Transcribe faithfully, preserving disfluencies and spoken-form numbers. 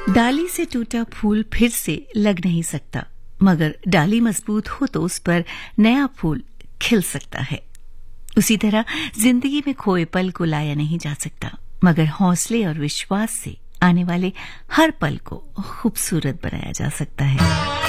डाली से टूटा फूल फिर से लग नहीं सकता, मगर डाली मजबूत हो तो उस पर नया फूल खिल सकता है। उसी तरह जिंदगी में खोए पल को लाया नहीं जा सकता, मगर हौसले और विश्वास से आने वाले हर पल को खूबसूरत बनाया जा सकता है।